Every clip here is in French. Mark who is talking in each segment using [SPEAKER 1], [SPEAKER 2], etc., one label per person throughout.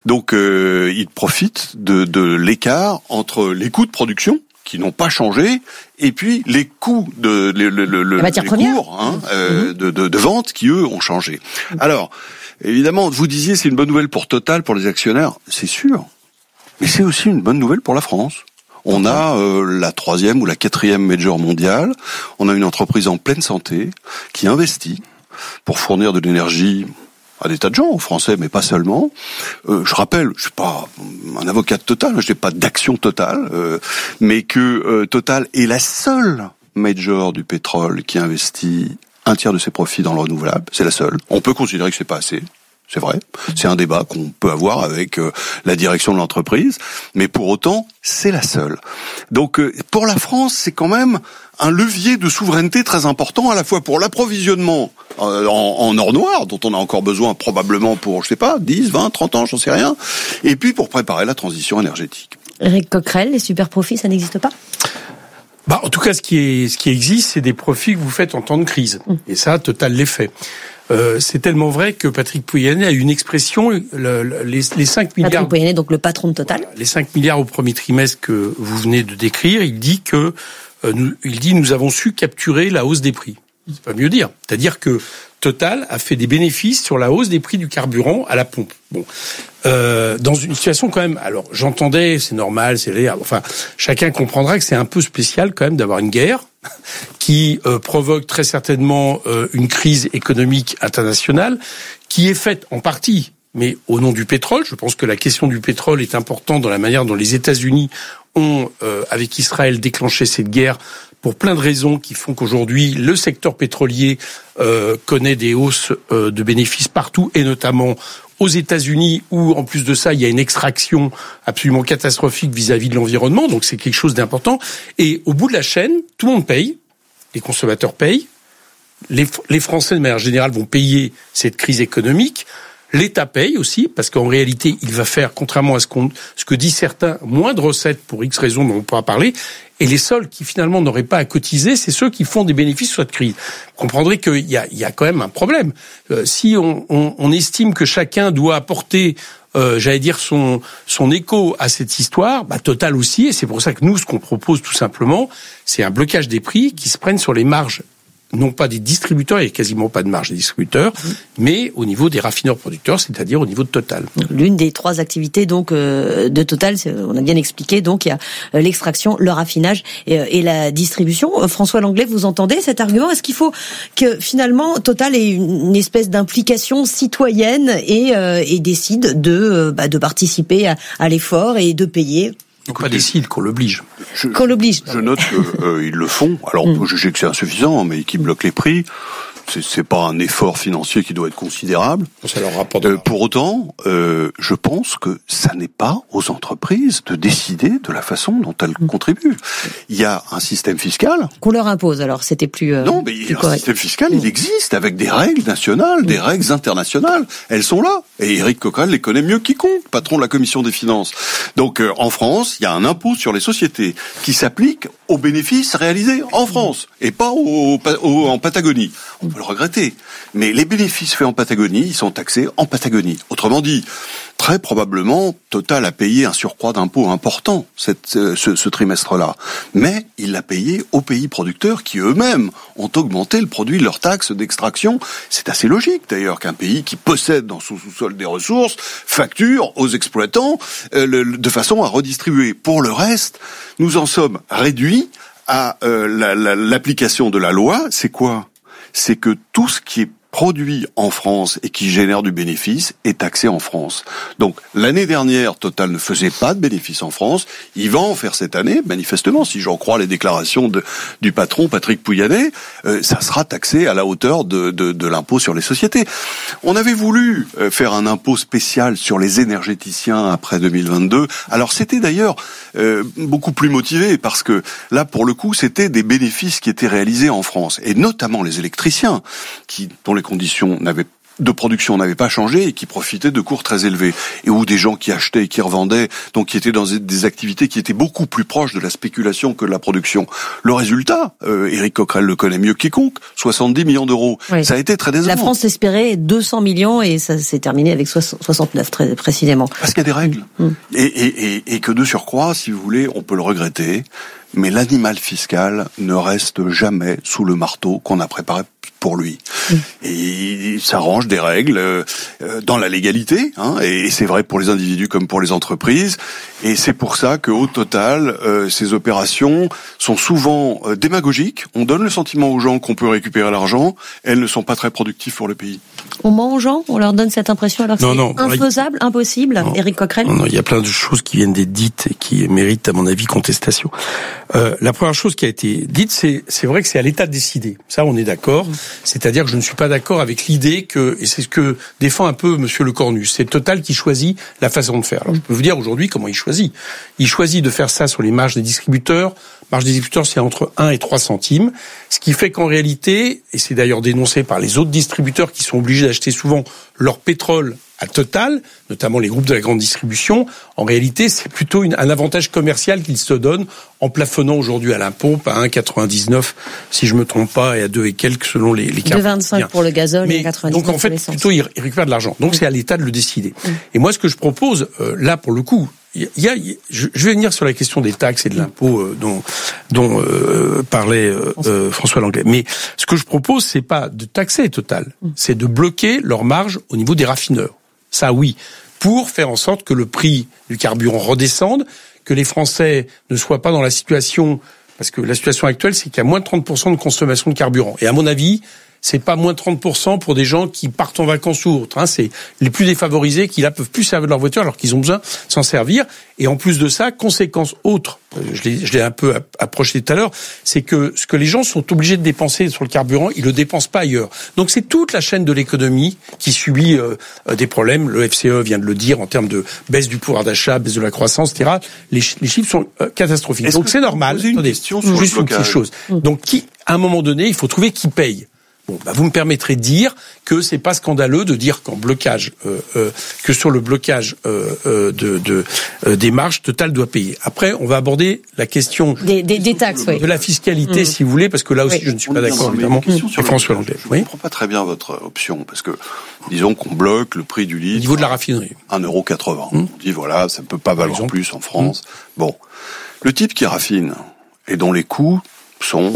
[SPEAKER 1] Donc ils profitent de l'écart entre les coûts de production qui n'ont pas changé, et puis les coûts les cours de vente qui eux ont changé. Alors évidemment, vous disiez c'est une bonne nouvelle pour Total, pour les actionnaires, c'est sûr, mais c'est aussi une bonne nouvelle pour la France. On a la 3e ou la 4e major mondiale. On a une entreprise en pleine santé qui investit pour fournir de l'énergie à des tas de gens, aux Français, mais pas seulement. Je rappelle, je suis pas un avocat de Total, je n'ai pas d'action Total, mais que Total est la seule major du pétrole qui investit un tiers de ses profits dans le renouvelable. C'est la seule. On peut considérer que c'est pas assez. C'est vrai. C'est un débat qu'on peut avoir avec la direction de l'entreprise, mais pour autant, c'est la seule. Donc, pour la France, c'est quand même un levier de souveraineté très important, à la fois pour l'approvisionnement en or noir, dont on a encore besoin probablement pour, 10, 20, 30 ans, j'en sais rien, et puis pour préparer la transition énergétique.
[SPEAKER 2] Éric Coquerel, les super profits, ça n'existe pas ?
[SPEAKER 3] En tout cas, ce qui existe, c'est des profits que vous faites en temps de crise. Et ça, Total les fait. C'est tellement vrai que Patrick Pouyanné a une expression, les 5 milliards...
[SPEAKER 2] Patrick Pouyanné, donc le patron de Total.
[SPEAKER 3] Les 5 milliards au premier trimestre que vous venez de décrire, il dit nous avons su capturer la hausse des prix. C'est pas mieux dire. C'est-à-dire que Total a fait des bénéfices sur la hausse des prix du carburant à la pompe. Dans une situation quand même, alors j'entendais, c'est normal, chacun comprendra que c'est un peu spécial quand même d'avoir une guerre qui provoque très certainement une crise économique internationale qui est faite en partie, mais au nom du pétrole. Je pense que la question du pétrole est importante dans la manière dont les États-Unis ont, avec Israël, déclenché cette guerre pour plein de raisons qui font qu'aujourd'hui, le secteur pétrolier connaît des hausses de bénéfices partout, et notamment aux États-Unis, où en plus de ça, il y a une extraction absolument catastrophique vis-à-vis de l'environnement, donc c'est quelque chose d'important. Et au bout de la chaîne, tout le monde paye, les consommateurs payent, les Français de manière générale vont payer cette crise économique, l'État paye aussi, parce qu'en réalité, il va faire, contrairement à ce que disent certains, moins de recettes pour X raisons dont on pourra parler, et les seuls qui finalement n'auraient pas à cotiser, c'est ceux qui font des bénéfices sur cette crise. Vous comprendrez qu'il y a quand même un problème. Si on estime que chacun doit apporter, son écho à cette histoire, Total aussi, et c'est pour ça que nous, ce qu'on propose tout simplement, c'est un blocage des prix qui se prennent sur les marges, non pas des distributeurs, il n'y a quasiment pas de marge des distributeurs, mais au niveau des raffineurs-producteurs, c'est-à-dire au niveau de Total.
[SPEAKER 2] L'une des 3 activités donc de Total, on a bien expliqué, donc il y a l'extraction, le raffinage et la distribution. François Langlais, vous entendez cet argument ? Est-ce qu'il faut que finalement Total ait une espèce d'implication citoyenne et décide de participer à l'effort et de payer ?
[SPEAKER 3] Donc pas décide, qu'on l'oblige.
[SPEAKER 2] Qu'on l'oblige.
[SPEAKER 1] Je note qu'ils le font. Alors on peut juger que c'est insuffisant, mais qui bloquent les prix. C'est pas un effort financier qui doit être considérable.
[SPEAKER 3] Ça leur rapporte.
[SPEAKER 1] Pour autant, je pense que ça n'est pas aux entreprises de décider de la façon dont elles contribuent. Il y a un système fiscal
[SPEAKER 2] qu'on leur impose. Alors c'était plus
[SPEAKER 1] non, mais il y a un système fiscal, il existe avec des règles nationales, des règles internationales. Elles sont là. Et Éric Coquerel les connaît mieux quiconque, patron de la commission des finances. Donc en France, il y a un impôt sur les sociétés qui s'applique aux bénéfices réalisés en France et pas en Patagonie. On peut le regretter, mais les bénéfices faits en Patagonie, ils sont taxés en Patagonie. Autrement dit, très probablement, Total a payé un surcroît d'impôt important ce trimestre-là, mais il l'a payé aux pays producteurs qui eux-mêmes ont augmenté le produit de leurs taxes d'extraction. C'est assez logique d'ailleurs qu'un pays qui possède dans son sous-sol des ressources facture aux exploitants de façon à redistribuer. Pour le reste, nous en sommes réduits à l'application de la loi. C'est quoi ? C'est que tout ce qui est produit en France et qui génère du bénéfice est taxé en France. Donc l'année dernière, Total ne faisait pas de bénéfice en France. Il va en faire cette année, manifestement, si j'en crois les déclarations du patron Patrick Pouyanné, ça sera taxé à la hauteur de l'impôt sur les sociétés. On avait voulu faire un impôt spécial sur les énergéticiens après 2022. Alors c'était d'ailleurs beaucoup plus motivé parce que là, pour le coup, c'était des bénéfices qui étaient réalisés en France et notamment les électriciens dont les conditions n'avaient de production n'avaient pas changé et qui profitaient de cours très élevés, et où des gens qui achetaient et qui revendaient, donc qui étaient dans des activités qui étaient beaucoup plus proches de la spéculation que de la production. Le résultat, Éric Coquerel le connaît mieux que quiconque, 70 millions d'euros.
[SPEAKER 2] Oui.
[SPEAKER 1] Ça a été très décevant.
[SPEAKER 2] La France espérait 200 millions et ça s'est terminé avec 69 très précisément.
[SPEAKER 1] Parce qu'il y a des règles. Et que de surcroît, si vous voulez, on peut le regretter, mais l'animal fiscal ne reste jamais sous le marteau qu'on a préparé pour lui. Et il s'arrange des règles dans la légalité, hein, et c'est vrai pour les individus comme pour les entreprises. Et c'est pour ça qu'au total, ces opérations sont souvent démagogiques. On donne le sentiment aux gens qu'on peut récupérer l'argent. Elles ne sont pas très productives pour le pays.
[SPEAKER 2] On ment aux gens, on leur donne cette impression alors que c'est infaisable, impossible. Éric Coquerel.
[SPEAKER 3] Non, il y a plein de choses qui viennent d'être dites et qui méritent, à mon avis, contestation. La première chose qui a été dite, c'est vrai que c'est à l'État de décider. Ça, on est d'accord. C'est-à-dire que je ne suis pas d'accord avec l'idée que, et c'est ce que défend un peu Monsieur Le Cornu, c'est Total qui choisit la façon de faire. Alors, je peux vous dire aujourd'hui comment il choisit. Il choisit de faire ça sur les marges des distributeurs. Marge des distributeurs, c'est entre 1 et 3 centimes. Ce qui fait qu'en réalité, et c'est d'ailleurs dénoncé par les autres distributeurs qui sont obligés d'acheter souvent leur pétrole à Total, notamment les groupes de la grande distribution, en réalité, c'est plutôt un avantage commercial qu'ils se donnent en plafonnant aujourd'hui à la pompe à 1,99, si je me trompe pas, et à 2 et quelques selon les cartes.
[SPEAKER 2] 2,25 pour le gazole et 99
[SPEAKER 3] donc en fait, plutôt, ils récupèrent de l'argent. Donc c'est à l'État de le décider. Et moi, ce que je propose, là, pour le coup, je vais venir sur la question des taxes et de l'impôt dont parlait François Langlais. Mais ce que je propose, c'est pas de taxer Total, c'est de bloquer leur marge au niveau des raffineurs. Ça, oui, pour faire en sorte que le prix du carburant redescende, que les Français ne soient pas dans la situation, parce que la situation actuelle, c'est qu'il y a moins de 30% de consommation de carburant. Et à mon avis, c'est pas moins de 30% pour des gens qui partent en vacances ou autres. C'est les plus défavorisés qui là peuvent plus servir de leur voiture alors qu'ils ont besoin de s'en servir. Et en plus de ça, conséquence autre, je l'ai un peu approché tout à l'heure, c'est que ce que les gens sont obligés de dépenser sur le carburant, ils le dépensent pas ailleurs. Donc c'est toute la chaîne de l'économie qui subit des problèmes. Le FCE vient de le dire en termes de baisse du pouvoir d'achat, baisse de la croissance, etc. Les chiffres sont catastrophiques. Donc c'est normal. Attendez, juste une petite chose. Donc à un moment donné, il faut trouver qui paye. Bon, vous me permettrez de dire que c'est pas scandaleux de dire qu'en blocage, que sur le blocage des marges, Total doit payer. Après, on va aborder la question
[SPEAKER 2] des taxes,
[SPEAKER 3] de la fiscalité, si vous voulez, parce que là aussi, je ne suis pas d'accord évidemment avec François Langlais.
[SPEAKER 1] Je ne comprends pas très bien votre option, parce que disons qu'on bloque le prix du litre
[SPEAKER 3] au niveau de la raffinerie,
[SPEAKER 1] 1,80 €. On dit voilà, ça ne peut pas valoir plus en France. Bon, le type qui raffine et dont les coûts sont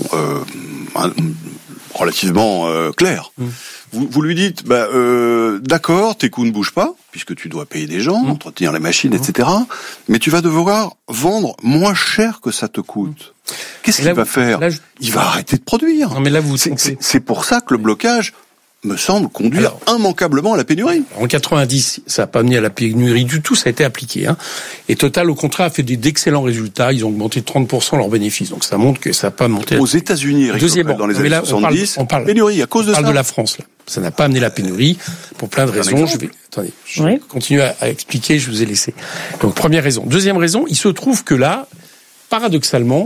[SPEAKER 1] relativement clair. Vous lui dites, d'accord, tes coûts ne bougent pas, puisque tu dois payer des gens, entretenir les machines, etc. Mais tu vas devoir vendre moins cher que ça te coûte. Qu'est-ce qu'il va faire ? Il va arrêter de produire.
[SPEAKER 3] Non, mais là,
[SPEAKER 1] c'est pour ça que le blocage me semble conduire immanquablement à la pénurie.
[SPEAKER 3] En 90, ça n'a pas amené à la pénurie du tout, ça a été appliqué. Et Total, au contraire, a fait d'excellents résultats. Ils ont augmenté de 30% leurs bénéfices. Donc ça montre que ça n'a pas monté.
[SPEAKER 1] Aux États-Unis, Deuxièmement, dans les années 70, on parle pénurie à cause de ça.
[SPEAKER 3] On parle de la France, là. Ça n'a pas amené la pénurie pour plein de raisons. Je vais continuer à expliquer, je vous ai laissé. Donc première raison. Deuxième raison, il se trouve que là, paradoxalement,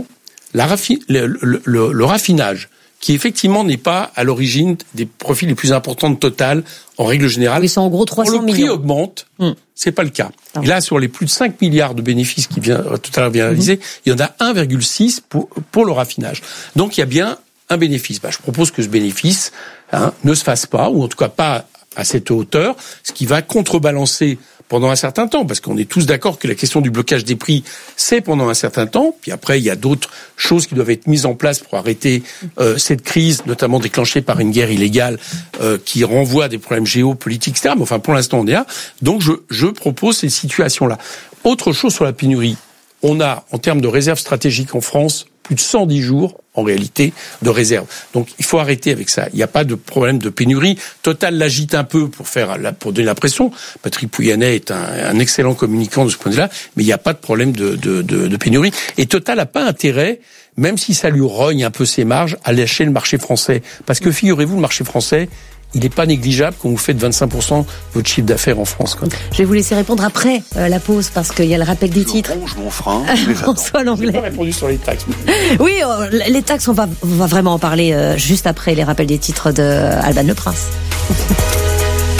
[SPEAKER 3] le raffinage, qui effectivement n'est pas à l'origine des profits les plus importants de Total, en règle générale.
[SPEAKER 2] Ils sont en gros 300 millions.
[SPEAKER 3] Le prix augmente, c'est pas le cas. Et là, sur les plus de 5 milliards de bénéfices qui Total vient réaliser, il y en a 1,6 pour le raffinage. Donc il y a bien un bénéfice. Je propose que ce bénéfice ne se fasse pas, ou en tout cas pas à cette hauteur, ce qui va contrebalancer pendant un certain temps, parce qu'on est tous d'accord que la question du blocage des prix, c'est pendant un certain temps. Puis après, il y a d'autres choses qui doivent être mises en place pour arrêter cette crise, notamment déclenchée par une guerre illégale qui renvoie à des problèmes géopolitiques, etc. Mais enfin, pour l'instant, on est là. Donc, je propose ces situations-là. Autre chose sur la pénurie. On a, en termes de réserves stratégiques en France, plus de 110 jours, en réalité, de réserve. Donc, il faut arrêter avec ça. Il n'y a pas de problème de pénurie. Total l'agite un peu pour donner la pression. Patrick Pouyanné est un excellent communicant de ce point de vue-là, mais il n'y a pas de problème de pénurie. Et Total n'a pas intérêt, même si ça lui rogne un peu ses marges, à lâcher le marché français. Parce que, figurez-vous, le marché français, il n'est pas négligeable quand vous faites 25% de votre chiffre d'affaires en France.
[SPEAKER 2] Je vais vous laisser répondre après la pause, parce qu'il y a le rappel des titres.
[SPEAKER 1] Je mon frein.
[SPEAKER 2] François Langlais.
[SPEAKER 3] Je n'ai pas répondu sur les taxes.
[SPEAKER 2] Oui, les taxes, on va vraiment en parler juste après les rappels des titres de Alban Le Prince.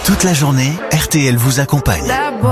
[SPEAKER 4] Toute la journée, RTL vous accompagne.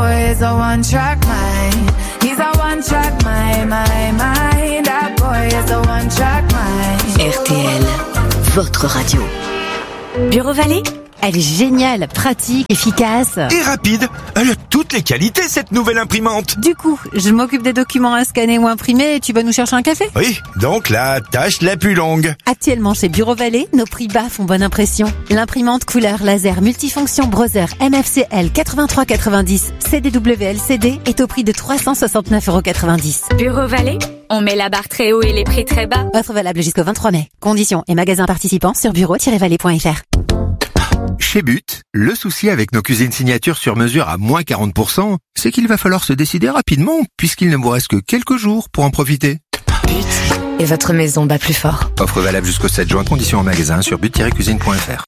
[SPEAKER 5] RTL, votre radio. Bureau Vallée, elle est géniale, pratique, efficace.
[SPEAKER 4] Et rapide. Elle a toutes les qualités, cette nouvelle imprimante.
[SPEAKER 5] Du coup, je m'occupe des documents à scanner ou imprimer et tu vas nous chercher un café?
[SPEAKER 4] Oui, donc la tâche la plus longue.
[SPEAKER 5] Actuellement chez Bureau Vallée, nos prix bas font bonne impression. L'imprimante couleur laser multifonction Brother MFCL 8390 CDW-LCD est au prix de 369,90 €.
[SPEAKER 6] Bureau Vallée, on met la barre très haut et les prix très bas.
[SPEAKER 5] Offre valable jusqu'au 23 mai. Conditions et magasins participants sur bureau-vallée.fr.
[SPEAKER 7] Chez But, le souci avec nos cuisines signature sur mesure à moins 40%, c'est qu'il va falloir se décider rapidement, puisqu'il ne vous reste que quelques jours pour en profiter.
[SPEAKER 6] But et votre maison bat plus fort.
[SPEAKER 7] Offre valable jusqu'au 7 juin, conditions en magasin sur but-cuisine.fr.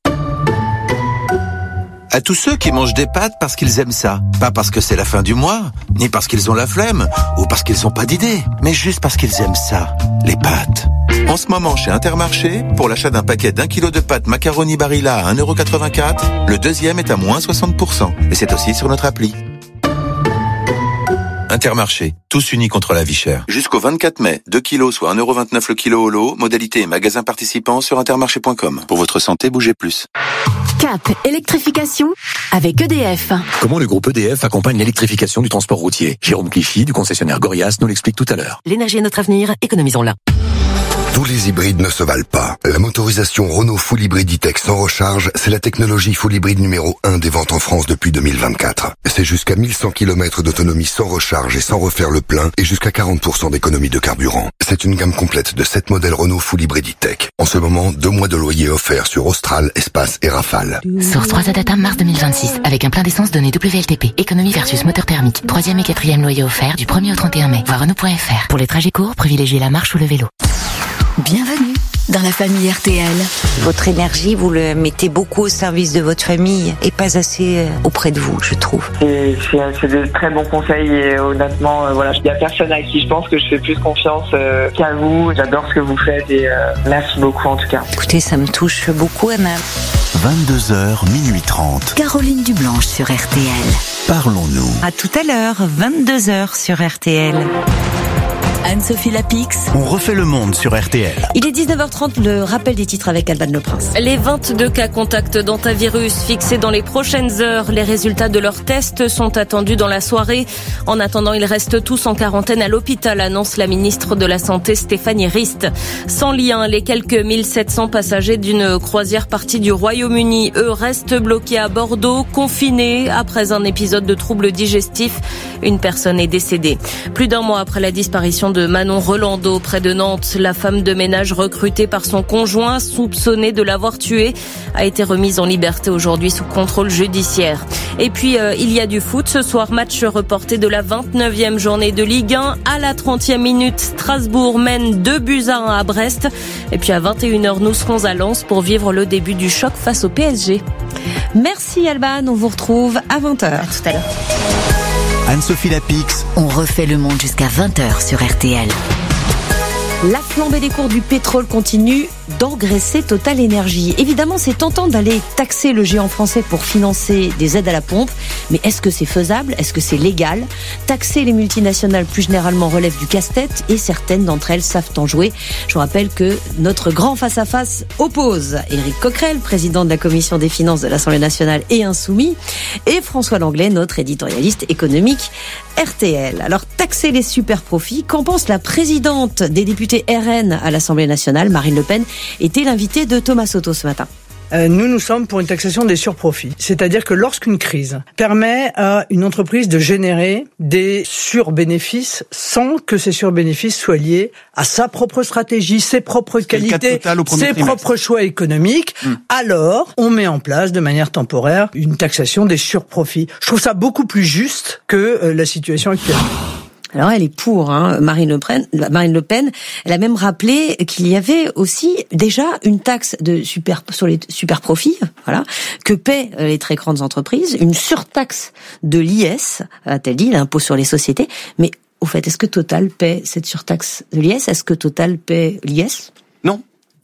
[SPEAKER 8] À tous ceux qui mangent des pâtes parce qu'ils aiment ça. Pas parce que c'est la fin du mois, ni parce qu'ils ont la flemme, ou parce qu'ils n'ont pas d'idée, mais juste parce qu'ils aiment ça, les pâtes. En ce moment, chez Intermarché, pour l'achat d'un paquet d'1 kilo de pâtes macaroni Barilla à 1,84 €, le deuxième est à moins 60%. Et c'est aussi sur notre appli. Intermarché, tous unis contre la vie chère. Jusqu'au 24 mai, 2 kilos soit 1,29 € le kilo au lot, modalité et magasin participants sur intermarché.com. Pour votre santé, bougez plus.
[SPEAKER 5] Cap électrification avec EDF.
[SPEAKER 9] Comment le groupe EDF accompagne l'électrification du transport routier? Jérôme Clichy, du concessionnaire Gorias, nous l'explique tout à l'heure.
[SPEAKER 5] L'énergie est notre avenir, économisons-la.
[SPEAKER 10] Tous les hybrides ne se valent pas. La motorisation Renault Full Hybrid E-Tech sans recharge, c'est la technologie Full Hybrid numéro 1 des ventes en France depuis 2024. C'est jusqu'à 1100 km d'autonomie sans recharge et sans refaire le plein et jusqu'à 40% d'économie de carburant. C'est une gamme complète de 7 modèles Renault Full Hybrid E-Tech. En ce moment, 2 mois de loyer offerts sur Austral, Espace et Rafale.
[SPEAKER 11] Source 3 Data mars 2026 avec un plein d'essence donné WLTP. Économie versus moteur thermique. 3e et 4e loyer offert du 1er au 31 mai. Voir Renault.fr. Pour les trajets courts, privilégiez la marche ou le vélo.
[SPEAKER 5] Bienvenue dans la famille RTL.
[SPEAKER 12] Votre énergie, vous le mettez beaucoup au service de votre famille et pas assez auprès de vous, je trouve.
[SPEAKER 13] C'est de très bons conseils et honnêtement, voilà, il n'y a personne à qui je pense que je fais plus confiance qu'à vous. J'adore ce que vous faites et merci beaucoup en tout cas.
[SPEAKER 12] Écoutez, ça me touche beaucoup, Anna.
[SPEAKER 4] 22h, minuit 30.
[SPEAKER 5] Caroline Dublanche sur RTL.
[SPEAKER 4] Parlons-nous.
[SPEAKER 12] À tout à l'heure, 22h sur RTL.
[SPEAKER 5] Anne-Sophie Lapix.
[SPEAKER 4] On refait le monde sur RTL.
[SPEAKER 2] Il est 19h30, le rappel des titres avec Alban Le Prince.
[SPEAKER 14] Les 22 cas contacts d'hantavirus fixés dans les prochaines heures. Les résultats de leurs tests sont attendus dans la soirée. En attendant, ils restent tous en quarantaine à l'hôpital, annonce la ministre de la Santé Stéphanie Rist. Sans lien, les quelques 1700 passagers d'une croisière partie du Royaume-Uni, eux, restent bloqués à Bordeaux, confinés après un épisode de troubles digestifs. Une personne est décédée. Plus d'un mois après la disparition de Manon Rolando près de Nantes, la femme de ménage recrutée par son conjoint, soupçonnée de l'avoir tuée, a été remise en liberté aujourd'hui sous contrôle judiciaire. Et puis, il y a du foot. Ce soir, match reporté de la 29e journée de Ligue 1. À la 30e minute, Strasbourg mène 2-1 à Brest. Et puis à 21h, nous serons à Lens pour vivre le début du choc face au PSG.
[SPEAKER 2] Merci Alban, on vous retrouve à 20h.
[SPEAKER 14] À tout à l'heure.
[SPEAKER 4] Anne-Sophie Lapix.
[SPEAKER 5] On refait le monde jusqu'à 20h sur RTL.
[SPEAKER 2] La flambée des cours du pétrole continue d'engraisser Total Énergie. Évidemment, c'est tentant d'aller taxer le géant français pour financer des aides à la pompe, mais est-ce que c'est faisable? Est-ce que c'est légal? Taxer les multinationales plus généralement relève du casse-tête et certaines d'entre elles savent en jouer. Je vous rappelle que notre grand face-à-face oppose Éric Coquerel, président de la commission des finances de l'Assemblée nationale et insoumis, et François Langlais, notre éditorialiste économique RTL. Alors, taxer les super profits, qu'en pense la présidente des députés RN à l'Assemblée nationale, Marine Le Pen, était l'invitée de Thomas Soto ce matin.
[SPEAKER 15] Nous sommes pour une taxation des surprofits. C'est-à-dire que lorsqu'une crise permet à une entreprise de générer des surbénéfices sans que ces surbénéfices soient liés à sa propre stratégie, ses propres qualités, ses propres choix économiques, alors on met en place de manière temporaire une taxation des surprofits. Je trouve ça beaucoup plus juste que la situation actuelle.
[SPEAKER 2] Alors elle est pour, Marine Le Pen. Elle a même rappelé qu'il y avait aussi déjà une taxe sur les super profits, voilà, que paient les très grandes entreprises, une surtaxe de l'IS, a-t-elle dit, l'impôt sur les sociétés. Mais au fait, est-ce que Total paie cette surtaxe de l'IS? Est-ce que Total paie l'IS?
[SPEAKER 1] Non.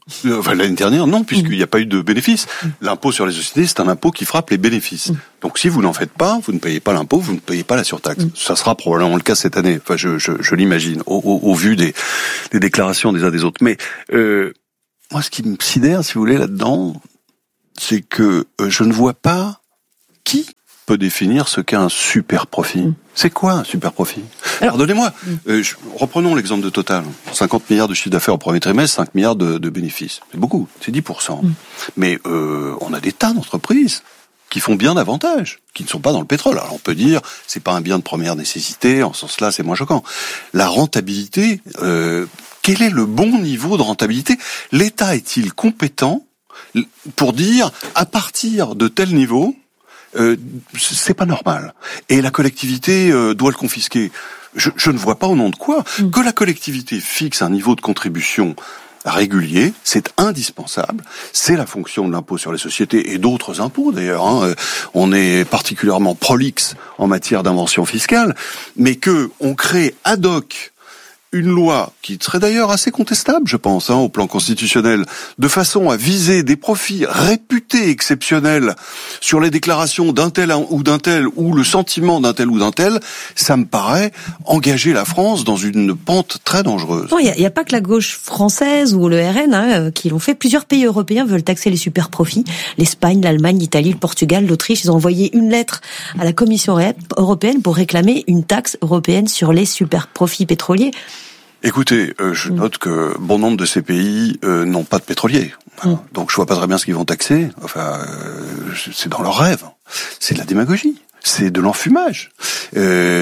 [SPEAKER 1] Enfin, l'année dernière, non, puisqu'il n'y a pas eu de bénéfices. L'impôt sur les sociétés, c'est un impôt qui frappe les bénéfices. Donc, si vous n'en faites pas, vous ne payez pas l'impôt, vous ne payez pas la surtaxe. Ça sera probablement le cas cette année. Enfin, je l'imagine, au vu des déclarations des uns des autres. Mais moi, ce qui me sidère, si vous voulez, là-dedans, c'est que je ne vois pas qui peut définir ce qu'est un super profit. C'est quoi un super profit? Pardonnez-moi, reprenons l'exemple de Total. 50 milliards de chiffre d'affaires au premier trimestre, 5 milliards de bénéfices. C'est beaucoup, c'est 10%. Mais on a des tas d'entreprises qui font bien davantage, qui ne sont pas dans le pétrole. Alors on peut dire, c'est pas un bien de première nécessité, en ce sens-là c'est moins choquant. La rentabilité, quel est le bon niveau de rentabilité? L'État est-il compétent pour dire, à partir de tel niveau, c'est pas normal. Et la collectivité doit le confisquer. Je ne vois pas au nom de quoi que la collectivité fixe un niveau de contribution régulier, c'est indispensable. C'est la fonction de l'impôt sur les sociétés et d'autres impôts d'ailleurs. On est particulièrement prolixe en matière d'invention fiscale, mais que on crée ad hoc une loi qui serait d'ailleurs assez contestable, je pense, au plan constitutionnel, de façon à viser des profits réputés exceptionnels sur les déclarations d'un tel ou le sentiment d'un tel ou d'un tel, ça me paraît engager la France dans une pente très dangereuse.
[SPEAKER 2] Non, il y a pas que la gauche française ou le RN qui l'ont fait. Plusieurs pays européens veulent taxer les super profits. L'Espagne, l'Allemagne, l'Italie, le Portugal, l'Autriche, ils ont envoyé une lettre à la Commission européenne pour réclamer une taxe européenne sur les super profits pétroliers.
[SPEAKER 1] Écoutez, je note que bon nombre de ces pays n'ont pas de pétroliers. Donc je vois pas très bien ce qu'ils vont taxer. Enfin, c'est dans leur rêve. C'est de la démagogie. C'est de l'enfumage. Ça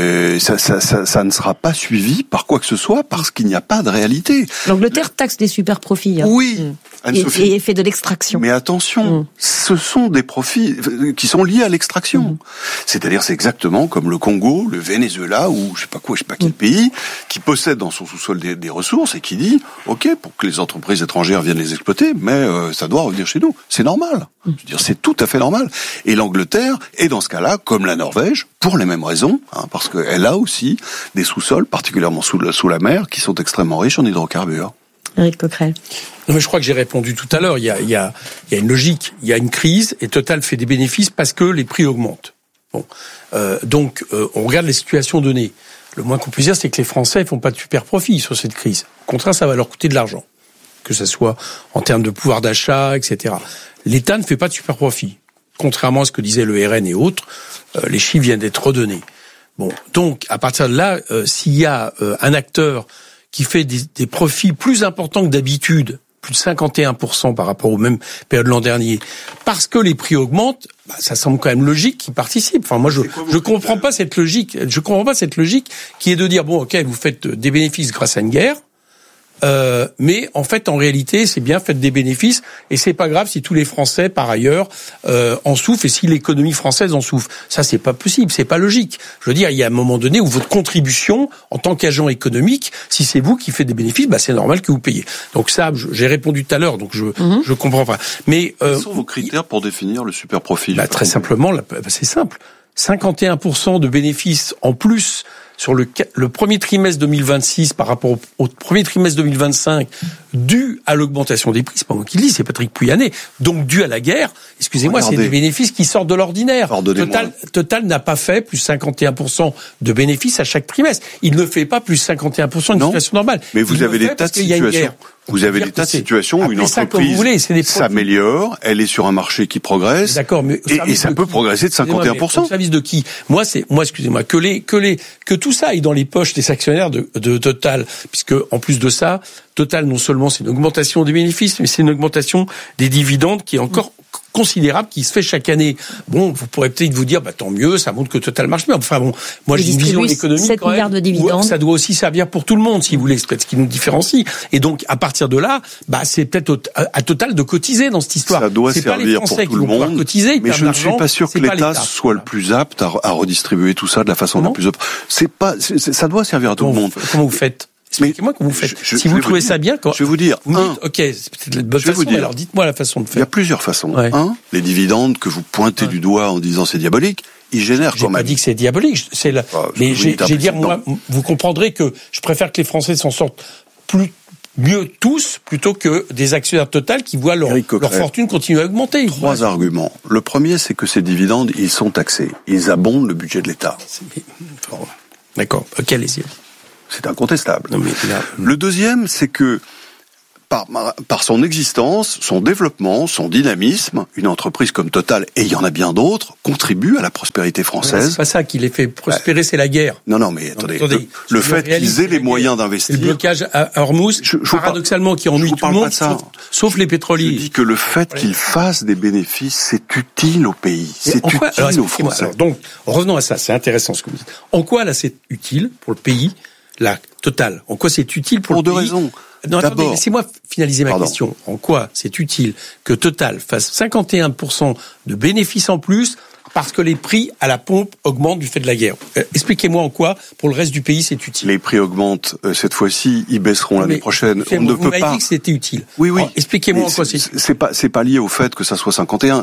[SPEAKER 1] ne sera pas suivi par quoi que ce soit parce qu'il n'y a pas de réalité.
[SPEAKER 2] L'Angleterre taxe des super profits.
[SPEAKER 1] Oui.
[SPEAKER 2] Et fait de l'extraction.
[SPEAKER 1] Mais attention, ce sont des profits qui sont liés à l'extraction. C'est-à-dire, c'est exactement comme le Congo, le Venezuela ou je sais pas quel pays qui possède dans son sous-sol des ressources et qui dit, ok, pour que les entreprises étrangères viennent les exploiter, mais ça doit revenir chez nous. C'est normal. Je veux dire, c'est tout à fait normal. Et l'Angleterre est dans ce cas-là, comme la Norvège, pour les mêmes raisons, parce qu'elle a aussi des sous-sols, particulièrement sous la mer, qui sont extrêmement riches en hydrocarbures.
[SPEAKER 2] Eric Coquerel.
[SPEAKER 3] Non, mais je crois que j'ai répondu tout à l'heure. Il y a une logique. Il y a une crise et Total fait des bénéfices parce que les prix augmentent. Bon, donc on regarde les situations données. Le moins qu'on puisse dire, c'est que les Français font pas de super profit sur cette crise. Au contraire, ça va leur coûter de l'argent, que ça soit en termes de pouvoir d'achat, etc. L'État ne fait pas de super profit, contrairement à ce que disaient le RN et autres. Les chiffres viennent d'être redonnés. Bon, donc à partir de là, s'il y a un acteur qui fait des profits plus importants que d'habitude, plus de 51% par rapport aux mêmes périodes de l'an dernier, parce que les prix augmentent, ça semble quand même logique qu'il participe. Enfin, moi, je comprends pas cette logique. Je comprends pas cette logique qui est de dire, bon, ok, vous faites des bénéfices grâce à une guerre, mais en fait, en réalité, c'est bien, faites des bénéfices, et c'est pas grave si tous les Français, par ailleurs, en souffrent, et si l'économie française en souffre. Ça, c'est pas possible, c'est pas logique. Je veux dire, il y a un moment donné où votre contribution, en tant qu'agent économique, si c'est vous qui faites des bénéfices, c'est normal que vous payez. Donc ça, j'ai répondu tout à l'heure, donc je comprends pas. Mais
[SPEAKER 1] quels sont vos critères pour définir le super profit?
[SPEAKER 3] Très simplement, c'est simple. 51% de bénéfices en plus sur le premier trimestre 2026 par rapport au premier trimestre 2025, dû à l'augmentation des prix, c'est pas moi qui le dis, c'est Patrick Pouyanné, donc dû à la guerre, excusez-moi, c'est des bénéfices qui sortent de l'ordinaire. Total n'a pas fait plus 51% de bénéfices à chaque trimestre. Il ne fait pas plus 51% d'une situation normale.
[SPEAKER 1] Mais vous avez des tas de situations. Vous avez des tas de situations où une entreprise s'améliore, elle est sur un marché qui progresse, et ça peut progresser de 51%.
[SPEAKER 3] Au service de qui? Moi, excusez-moi, que tout ça aille dans les poches des actionnaires de Total, puisque en plus de ça, Total, non seulement c'est une augmentation des bénéfices, mais c'est une augmentation des dividendes qui est encore considérable, qui se fait chaque année. Bon, vous pourrez peut-être vous dire, tant mieux, ça montre que Total marche bien. Enfin bon, moi j'ai une vision économique
[SPEAKER 2] 7 milliards de dividendes.
[SPEAKER 3] Ça doit aussi servir pour tout le monde, si vous voulez, c'est ce qui nous différencie. Et donc, à partir de là, c'est peut-être à Total de cotiser dans cette histoire.
[SPEAKER 1] Ça doit servir pour tout le monde,
[SPEAKER 3] cotiser,
[SPEAKER 1] mais je ne suis pas sûr que l'État soit le plus apte à redistribuer tout ça de la façon la plus optimale. Ça doit servir à tout le monde.
[SPEAKER 3] Comment vous faites? Expliquez-moi comment vous faites. Si vous trouvez ça bien,
[SPEAKER 1] je vais vous dire.
[SPEAKER 3] Ok, c'est peut-être la bonne façon. Alors dites-moi la façon de faire.
[SPEAKER 1] Il y a plusieurs façons. Les dividendes que vous pointez du doigt en disant c'est diabolique, ils génèrent quand même.
[SPEAKER 3] J'ai pas dit que c'est diabolique. Mais j'ai dit, moi, vous comprendrez que je préfère que les Français s'en sortent mieux tous plutôt que des actionnaires Total qui voient leur fortune continuer à augmenter.
[SPEAKER 1] 3 arguments. Le premier, c'est que ces dividendes, ils sont taxés. Ils abondent le budget de l'État.
[SPEAKER 3] D'accord. Ok, allez-y.
[SPEAKER 1] C'est incontestable.
[SPEAKER 3] Non, mais là...
[SPEAKER 1] Le deuxième, c'est que par son existence, son développement, son dynamisme, une entreprise comme Total, et il y en a bien d'autres, contribue à la prospérité française.
[SPEAKER 3] C'est pas ça qui les fait prospérer, c'est la guerre.
[SPEAKER 1] Non, mais attendez. Le fait qu'ils aient les moyens d'investir.
[SPEAKER 3] Le blocage à Hormuz, paradoxalement, qui ennuie tout le monde, sauf les pétroliers.
[SPEAKER 1] Je dis que le fait qu'ils fassent des bénéfices, c'est utile au pays. C'est utile aux Français.
[SPEAKER 3] Alors, donc, revenons à ça, c'est intéressant ce que vous dites. En quoi, là, c'est utile pour le pays, la Total? En quoi c'est utile pour le pays?
[SPEAKER 1] Pour 2 raisons.
[SPEAKER 3] Non, attendez, laissez-moi finaliser ma question. En quoi c'est utile que Total fasse 51% de bénéfices en plus parce que les prix à la pompe augmentent du fait de la guerre? Expliquez-moi en quoi, pour le reste du pays, c'est utile.
[SPEAKER 1] Les prix augmentent cette fois-ci, ils baisseront l'année prochaine. On ne peut pas.
[SPEAKER 3] Vous m'avez dit que c'était utile.
[SPEAKER 1] Oui.
[SPEAKER 3] Alors, expliquez-moi en quoi c'est utile.
[SPEAKER 1] C'est pas lié au fait que ça soit 51.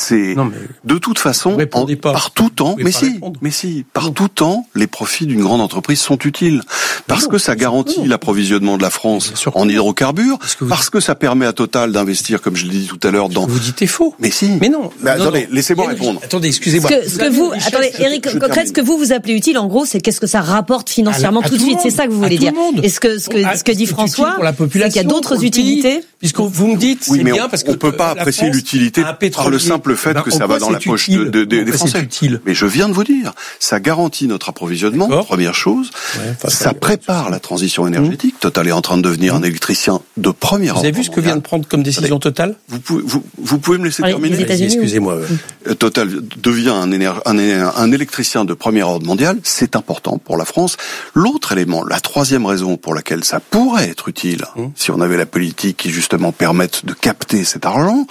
[SPEAKER 1] De toute façon, par tout temps. Mais si, par tout temps, les profits d'une grande entreprise sont utiles parce que ça garantit l'approvisionnement de la France en hydrocarbures, parce que ça permet à Total d'investir, comme je l'ai dit tout à l'heure, dans.
[SPEAKER 3] Vous dites est faux.
[SPEAKER 1] Mais si.
[SPEAKER 3] Mais non.
[SPEAKER 1] Attendez, laissez-moi répondre.
[SPEAKER 3] Attendez, excusez-moi.
[SPEAKER 2] Attendez, Éric Coquerel, ce que vous appelez utile, en gros, c'est qu'est-ce que ça rapporte financièrement tout de suite. C'est ça que vous voulez dire. Et ce que dit François, c'est qu'il y a d'autres utilités.
[SPEAKER 3] Puisque vous me dites, c'est bien parce que
[SPEAKER 1] on peut pas apprécier l'utilité par le simple fait que ça va dans la poche des Français. Mais je viens de vous dire, ça garantit notre approvisionnement. Première chose, ça prépare la transition énergétique. Total est en train de devenir un électricien de premier ordre.
[SPEAKER 3] Vous avez vu ce que vient de prendre comme décision Total?
[SPEAKER 1] Vous pouvez me laisser terminer?
[SPEAKER 3] Excusez-moi.
[SPEAKER 1] Total devient un électricien de premier ordre mondial. C'est important pour la France. L'autre élément, la troisième raison pour laquelle ça pourrait être utile, si on avait la politique qui justement permette de capter cet argent.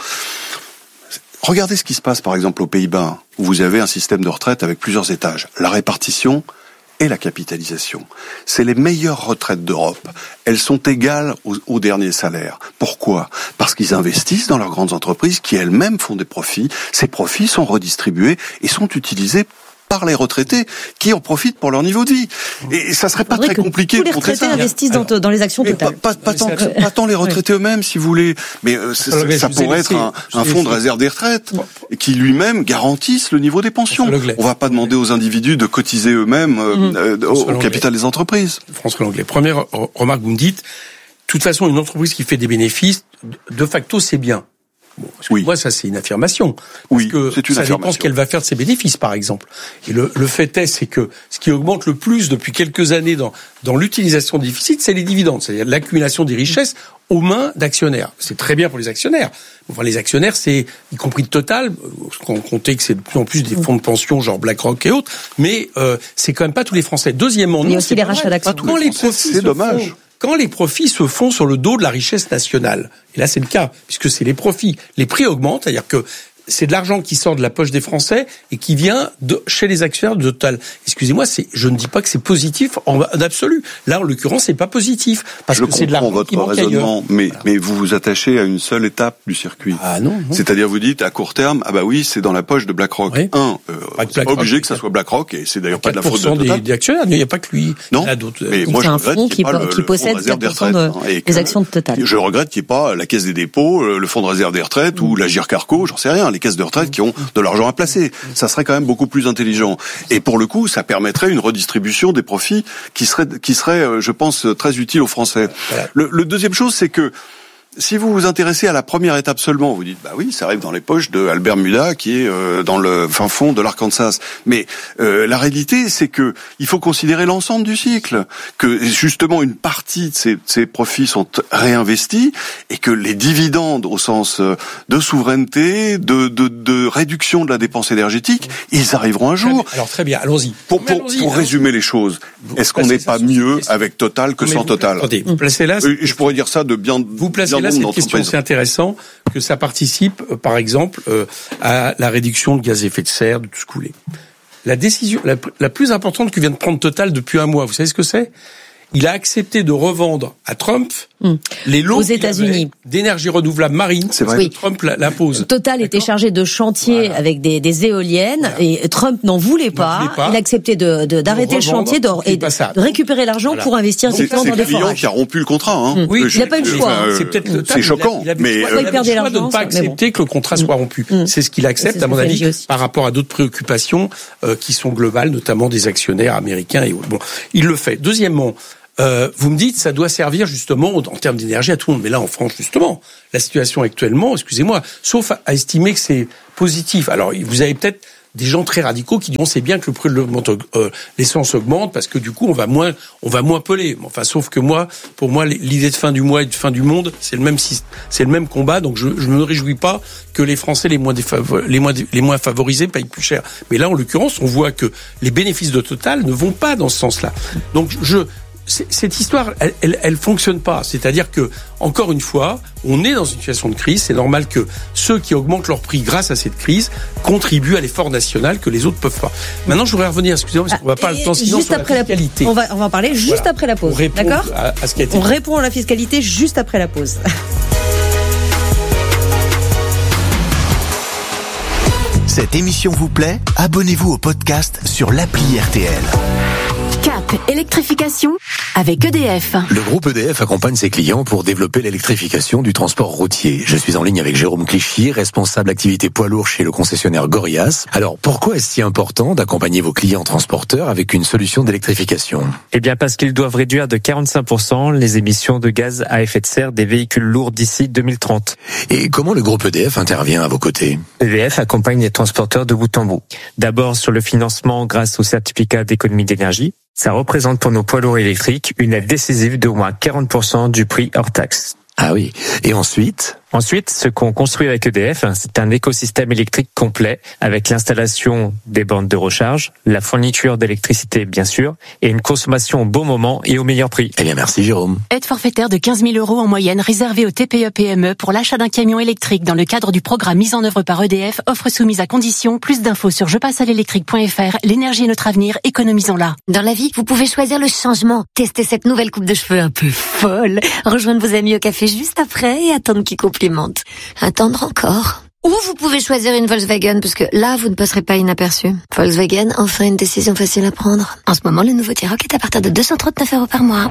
[SPEAKER 1] Regardez ce qui se passe par exemple aux Pays-Bas, où vous avez un système de retraite avec plusieurs étages. La répartition et la capitalisation. C'est les meilleures retraites d'Europe. Elles sont égales aux derniers salaires. Pourquoi? Parce qu'ils investissent dans leurs grandes entreprises qui elles-mêmes font des profits. Ces profits sont redistribués et sont utilisés par les retraités qui en profitent pour leur niveau de vie. Et ça serait pas très compliqué de
[SPEAKER 2] montrer ça. Tous les retraités investissent dans les actions Total.
[SPEAKER 1] Pas tant les retraités eux-mêmes, si vous voulez. Mais ça pourrait être un fonds de réserve des retraites qui lui-même garantisse le niveau des pensions. On va pas demander aux individus de cotiser eux-mêmes au capital des entreprises.
[SPEAKER 3] François Langlais, première remarque, vous me dites, de toute façon, une entreprise qui fait des bénéfices, de facto, c'est bien. Bon, moi, ça, c'est une affirmation. Parce que ça dépend ce qu'elle va faire de ses bénéfices, par exemple. Et le fait est, c'est que ce qui augmente le plus depuis quelques années dans l'utilisation des déficits, c'est les dividendes. C'est-à-dire l'accumulation des richesses aux mains d'actionnaires. C'est très bien pour les actionnaires. Enfin, les actionnaires, c'est, y compris de Total, on comptait que c'est de plus en plus des fonds de pension, genre BlackRock et autres, mais c'est quand même pas tous les Français. Deuxièmement,
[SPEAKER 2] il y a aussi les rachats d'actions.
[SPEAKER 1] C'est dommage.
[SPEAKER 3] Quand les profits se font sur le dos de la richesse nationale, et là c'est le cas, puisque c'est les profits, les prix augmentent, c'est-à-dire que c'est de l'argent qui sort de la poche des Français et qui vient chez les actionnaires de Total. Excusez-moi, je ne dis pas que c'est positif en absolu. Là, en l'occurrence, c'est pas positif parce que c'est de l'argent qui manque ailleurs.
[SPEAKER 1] Mais vous vous attachez à une seule étape du circuit.
[SPEAKER 3] Ah non.
[SPEAKER 1] C'est-à-dire vous dites à court terme, ah bah oui, c'est dans la poche de BlackRock. C'est pas obligé que ça soit BlackRock et c'est d'ailleurs pas de la faute de Total.
[SPEAKER 3] Des actionnaires, il n'y a pas que lui.
[SPEAKER 1] Non.
[SPEAKER 3] Il y en a d'autres.
[SPEAKER 1] Mais moi,
[SPEAKER 2] c'est un fonds qui possède 4% des actions de Total.
[SPEAKER 1] Je regrette qu'il n'y ait pas la Caisse des dépôts, le Fonds de réserve des retraites ou la GIRCARCO, j'en sais rien, les caisses de retraite qui ont de l'argent à placer. Ça serait quand même beaucoup plus intelligent. Et pour le coup, ça permettrait une redistribution des profits qui serait, je pense, très utile aux Français. Voilà. Le deuxième chose, c'est que si vous vous intéressez à la première étape seulement, vous dites, bah oui, ça arrive dans les poches de Albert Muda, qui est dans le fin fond de l'Arkansas. Mais la réalité, c'est que il faut considérer l'ensemble du cycle, que justement une partie de ces profits sont réinvestis et que les dividendes, au sens de souveraineté, de réduction de la dépense énergétique, ils arriveront un jour.
[SPEAKER 3] Alors très bien, allons-y.
[SPEAKER 1] Pour résumer les choses, est-ce qu'on n'est pas mieux avec Total que sans Total?
[SPEAKER 3] Attendez, vous placez là.
[SPEAKER 1] Je pourrais dire ça de bien.
[SPEAKER 3] Vous placez là cette question, c'est intéressant que ça participe, par exemple, à la réduction de gaz à effet de serre, de tout ce que vous voulez. La décision la plus importante que vient de prendre Total depuis un mois, vous savez ce que c'est? il a accepté de revendre à Trump les lots
[SPEAKER 2] aux États-Unis
[SPEAKER 3] d'énergie renouvelable marine.
[SPEAKER 1] C'est vrai.
[SPEAKER 2] Oui.
[SPEAKER 3] Trump l'impose.
[SPEAKER 2] Total était chargé de chantiers avec des éoliennes et Trump n'en voulait pas. Il a accepté d'arrêter le chantier et de récupérer l'argent pour investir directement dans des forages.
[SPEAKER 1] C'est le client qui a rompu le contrat.
[SPEAKER 2] Oui, il n'a pas eu le choix.
[SPEAKER 3] C'est peut-être Total.
[SPEAKER 1] C'est choquant.
[SPEAKER 3] Il avait le choix de ne pas accepter que le contrat soit rompu. C'est ce qu'il accepte, à mon avis, par rapport à d'autres préoccupations qui sont globales, notamment des actionnaires américains et autres. Bon, il le fait. Deuxièmement, vous me dites, ça doit servir justement en termes d'énergie à tout le monde. Mais là, en France, justement, la situation actuellement, excusez-moi, sauf à estimer que c'est positif. Alors, vous avez peut-être des gens très radicaux qui diront c'est bien que le prix de l'essence augmente parce que du coup on va moins peler. Enfin, sauf que pour moi, l'idée de fin du mois et de fin du monde, c'est le même combat. Donc je me réjouis pas que les Français les moins favorisés payent plus cher. Mais là, en l'occurrence, on voit que les bénéfices de Total ne vont pas dans ce sens-là. Donc cette histoire, elle fonctionne pas. C'est-à-dire que, encore une fois, on est dans une situation de crise. C'est normal que ceux qui augmentent leur prix grâce à cette crise contribuent à l'effort national que les autres peuvent pas. Maintenant, je voudrais revenir, excusez-moi, parce qu'on va pas le temps sinon sur la fiscalité.
[SPEAKER 2] On va en parler juste après la pause. D'accord ?
[SPEAKER 3] À ce qui a été
[SPEAKER 2] on répond à la fiscalité juste après la pause.
[SPEAKER 16] Cette émission vous plaît ? Abonnez-vous au podcast sur l'appli RTL.
[SPEAKER 11] Cap électrification avec EDF.
[SPEAKER 9] Le groupe EDF accompagne ses clients pour développer l'électrification du transport routier. Je suis en ligne avec Jérôme Clichy, responsable activité poids lourd chez le concessionnaire Gorias. Alors, pourquoi est-ce si important d'accompagner vos clients transporteurs avec une solution d'électrification ?
[SPEAKER 17] Eh bien, parce qu'ils doivent réduire de 45% les émissions de gaz à effet de serre des véhicules lourds d'ici 2030.
[SPEAKER 9] Et comment le groupe EDF intervient à vos côtés ?
[SPEAKER 17] EDF accompagne les transporteurs de bout en bout. D'abord sur le financement grâce au certificat d'économie d'énergie. Ça représente pour nos poids lourds électriques une aide décisive d'au moins 40% du prix hors taxe.
[SPEAKER 9] Ah oui. Et ensuite ?
[SPEAKER 17] Ensuite, ce qu'on construit avec EDF, c'est un écosystème électrique complet avec l'installation des bornes de recharge, la fourniture d'électricité bien sûr, et une consommation au bon moment et au meilleur prix.
[SPEAKER 9] Eh bien, merci Jérôme.
[SPEAKER 11] Aide forfaitaire de 15 000 € en moyenne réservée aux TPE-PME pour l'achat d'un camion électrique dans le cadre du programme mis en œuvre par EDF, offre soumise à condition. Plus d'infos sur jepassealélectrique.fr. L'énergie est notre avenir, économisons-la.
[SPEAKER 18] Dans la vie, vous pouvez choisir le changement. Testez cette nouvelle coupe de cheveux un peu folle. Rejoindre vos amis au café juste après et attendre qu'ils complimentent. Attendre encore. Ou vous pouvez choisir une Volkswagen, parce que là, vous ne passerez pas inaperçu. Volkswagen, enfin une décision facile à prendre. En ce moment, le nouveau T-Roc est à partir de 239 € par mois.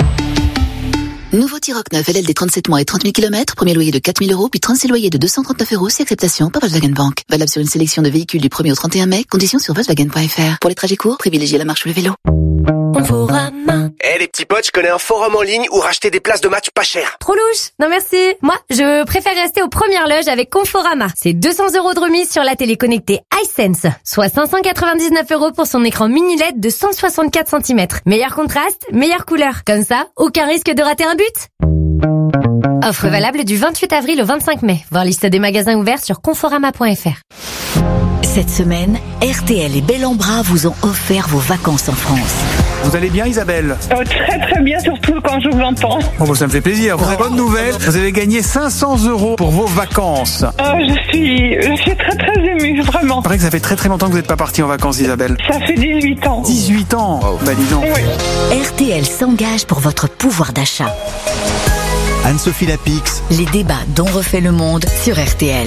[SPEAKER 11] Nouveau T-Roc 9, LLD 37 mois et 30 000 km, premier loyer de 4 000 €, puis 36 loyers de 239 € si acceptation par Volkswagen Bank. Valable sur une sélection de véhicules du 1er au 31 mai, conditions sur Volkswagen.fr. Pour les trajets courts, privilégiez la marche ou le vélo.
[SPEAKER 19] Conforama. Les petits potes, je connais un forum en ligne où racheter des places de match pas cher.
[SPEAKER 20] Trop louche. Non merci. Moi, je préfère rester aux premières loges avec Conforama. C'est 200 € de remise sur la télé connectée iSense, soit 599 € pour son écran mini LED de 164 cm. Meilleur contraste, meilleure couleur. Comme ça, aucun risque de rater un but. Offre valable du 28 avril au 25 mai. Voir liste des magasins ouverts sur conforama.fr.
[SPEAKER 11] Cette semaine, RTL et Bel en Bras vous ont offert vos vacances en France.
[SPEAKER 21] Vous allez bien Isabelle ?
[SPEAKER 22] Très très bien, surtout quand je vous entends.
[SPEAKER 21] Bon, ça me fait plaisir. Très bonne nouvelle, vous avez gagné 500 € pour vos vacances.
[SPEAKER 22] Je suis très très émue, vraiment.
[SPEAKER 21] Il paraît que ça fait très très longtemps que vous n'êtes pas partie en vacances Isabelle.
[SPEAKER 22] Ça fait 18 ans.
[SPEAKER 21] 18 ans wow. Bah dis donc.
[SPEAKER 22] Oui.
[SPEAKER 11] RTL s'engage pour votre pouvoir d'achat.
[SPEAKER 16] Anne-Sophie Lapix.
[SPEAKER 11] Les débats dont refait le monde sur RTL.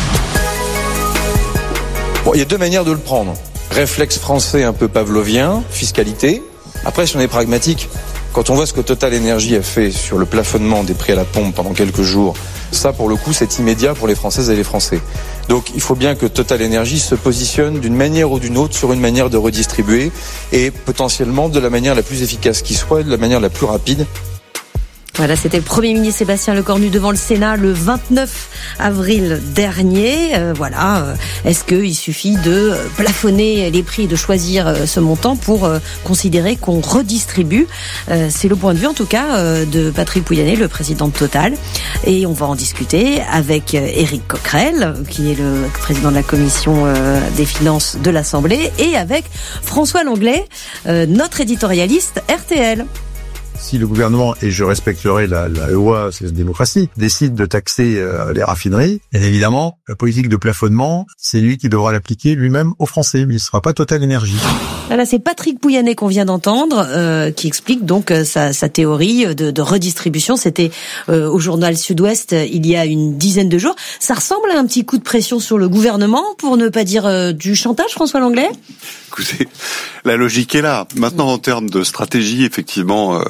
[SPEAKER 23] Bon, il y a deux manières de le prendre. Réflexe français un peu pavlovien, fiscalité. Après, si on est pragmatique, quand on voit ce que Total Energy a fait sur le plafonnement des prix à la pompe pendant quelques jours, ça, pour le coup, c'est immédiat pour les Françaises et les Français. Donc, il faut bien que Total Energy se positionne d'une manière ou d'une autre sur une manière de redistribuer et potentiellement de la manière la plus efficace qui soit et de la manière la plus rapide.
[SPEAKER 2] Voilà, c'était le Premier ministre Sébastien Lecornu devant le Sénat le 29 avril dernier. Est-ce qu'il suffit de plafonner les prix et de choisir ce montant pour considérer qu'on redistribue ? C'est le point de vue en tout cas de Patrick Pouyanné, le président de Total. Et on va en discuter avec Éric Coquerel, qui est le président de la commission des finances de l'Assemblée, et avec François Langlais, notre éditorialiste RTL.
[SPEAKER 24] Si le gouvernement, et je respecterai la loi, c'est la démocratie, décide de taxer les raffineries, et évidemment, la politique de plafonnement, c'est lui qui devra l'appliquer lui-même aux Français, mais il ne sera pas Total Energy.
[SPEAKER 2] Voilà, c'est Patrick Pouyanné qu'on vient d'entendre, qui explique donc sa théorie de redistribution. C'était au journal Sud-Ouest il y a une dizaine de jours. Ça ressemble à un petit coup de pression sur le gouvernement, pour ne pas dire du chantage, François Langlais ?
[SPEAKER 1] Écoutez, la logique est là. Maintenant, en termes de stratégie, effectivement,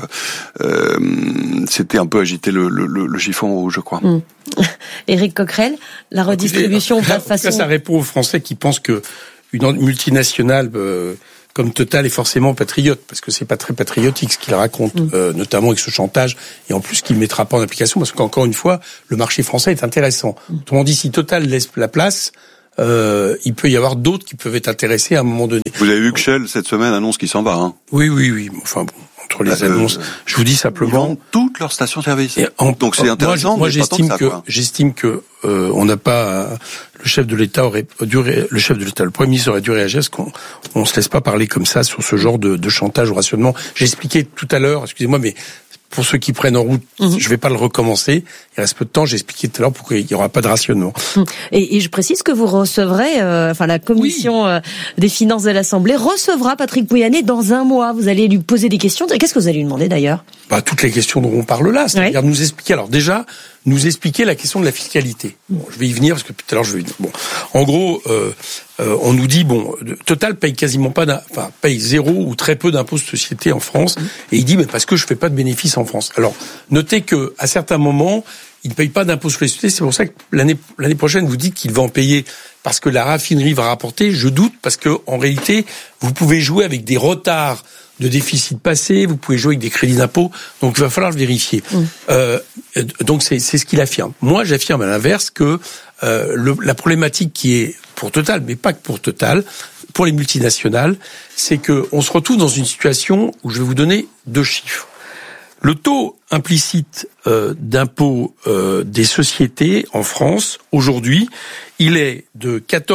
[SPEAKER 1] c'était un peu agiter le chiffon rouge, je crois.
[SPEAKER 2] Éric Coquerel, la redistribution va de façon...
[SPEAKER 3] Ça répond aux Français qui pensent que une multinationale comme Total est forcément patriote, parce que c'est pas très patriotique ce qu'il raconte, notamment avec ce chantage, et en plus qu'il ne mettra pas en application, parce qu'encore une fois, le marché français est intéressant. Autrement dit, si Total laisse la place, il peut y avoir d'autres qui peuvent être intéressés à un moment donné.
[SPEAKER 1] Vous avez vu que Shell, cette semaine, annonce qu'il s'en va, hein?
[SPEAKER 3] Oui. Enfin bon, entre les annonces, je vous dis simplement...
[SPEAKER 1] Ils vendent toutes leurs stations-service. Donc c'est intéressant,
[SPEAKER 3] moi j'estime que on n'a pas... Le chef de l'État, le Premier ministre aurait dû réagir, parce qu'on se laisse pas parler comme ça sur ce genre de chantage ou rationnement. J'ai expliqué tout à l'heure, excusez-moi, mais pour ceux qui prennent en route, je vais pas le recommencer. Il reste peu de temps. J'ai expliqué tout à l'heure pourquoi il y aura pas de rationnement.
[SPEAKER 2] Et je précise que vous recevrez, la commission des finances de l'Assemblée recevra Patrick Pouyanné dans un mois. Vous allez lui poser des questions. Qu'est-ce que vous allez lui demander d'ailleurs?
[SPEAKER 3] Toutes les questions dont on parle là, c'est-à-dire nous expliquer. Alors déjà, nous expliquer la question de la fiscalité. Bon, je vais y venir parce que tout à l'heure je vais y venir. Bon, en gros, on nous dit Total paye quasiment pas, paye zéro ou très peu d'impôts de société en France, et il dit mais parce que je fais pas de bénéfices en France. Alors notez que à certains moments, il ne paye pas d'impôts sur les sociétés. C'est pour ça que l'année prochaine vous dites qu'il va en payer parce que la raffinerie va rapporter. Je doute parce que en réalité, vous pouvez jouer avec des retards de déficit passé, vous pouvez jouer avec des crédits d'impôt, donc il va falloir le vérifier. Donc c'est ce qu'il affirme. Moi, j'affirme à l'inverse que la problématique qui est pour Total, mais pas que pour Total, pour les multinationales, c'est que on se retrouve dans une situation où je vais vous donner 2 chiffres. Le taux implicite d'impôt des sociétés en France, aujourd'hui, il est de